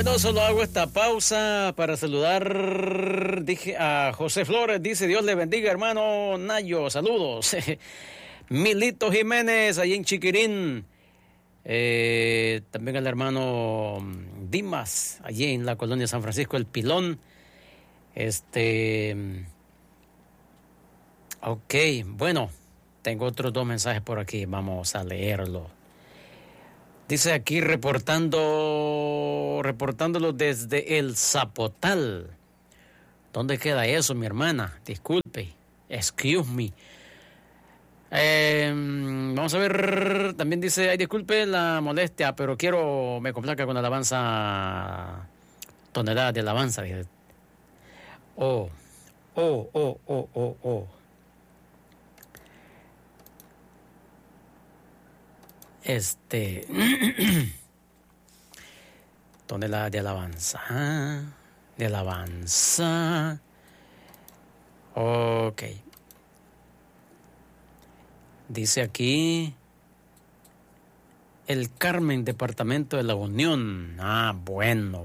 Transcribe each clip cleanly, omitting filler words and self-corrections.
Bueno, solo hago esta pausa para saludar a José Flores. Dice, Dios le bendiga, hermano Nayo. Saludos. Milito Jiménez, allí en Chiquirín. También al hermano Dimas, allí en la colonia San Francisco, El Pilón. Ok, bueno, tengo otros 2 mensajes por aquí. Vamos a leerlo. Dice aquí reportándolo desde el Zapotal. ¿Dónde queda eso, mi hermana? Disculpe, excuse me. Vamos a ver, también dice, ay, disculpe la molestia, pero me complaca con alabanza, tonelada de alabanza. Oh. Tonelada de alabanza, ok. Dice aquí El Carmen, departamento de La Unión. Bueno.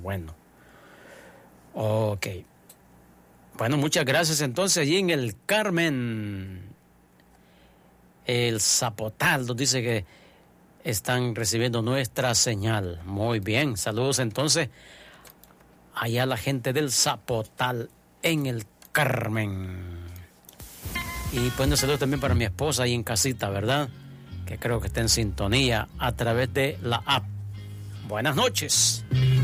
Ok. Bueno, muchas gracias entonces allí en El Carmen. El Zapotal nos dice que están recibiendo nuestra señal. Muy bien, saludos entonces allá a la gente del Zapotal en El Carmen. Y pues un saludo también para mi esposa ahí en casita, ¿verdad? Que creo que está en sintonía a través de la app. Buenas noches.